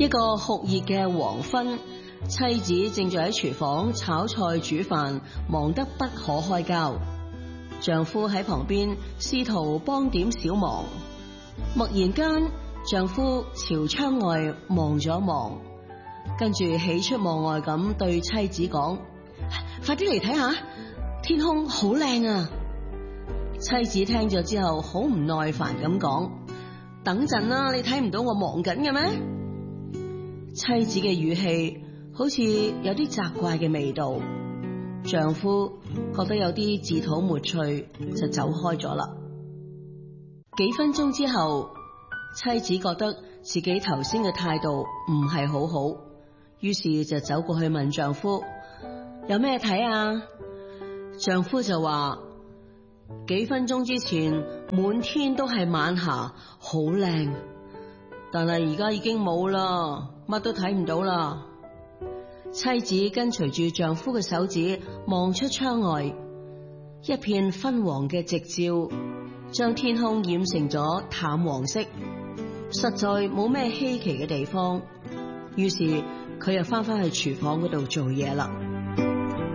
一個酷熱嘅黃昏，妻子正在喺廚房炒菜煮飯，忙得不可開交。丈夫喺旁邊試圖幫點小忙。默然間，丈夫朝窗外望咗望，跟住喜出望外咁對妻子講：快啲嚟睇下，天空好靚啊！妻子聽咗之後好唔耐煩咁講：等陣啦，你睇唔到我忙緊嘅咩？妻子嘅語氣好似有啲責怪嘅味道，丈夫覺得有啲自討沒趣，就走開咗啦。幾分鐘之後，妻子覺得自己頭先嘅態度唔係好好，於是就走過去問丈夫：有咩睇啊？丈夫就話：幾分鐘之前滿天都係晚霞，好靚，但係而家已經冇啦，乜都睇唔到啦。妻子跟隨住丈夫嘅手指望出窗外，一片昏黃嘅夕照將天空染成咗淡黃色，實在冇咩稀奇嘅地方。於是佢又翻返去廚房嗰度做嘢啦。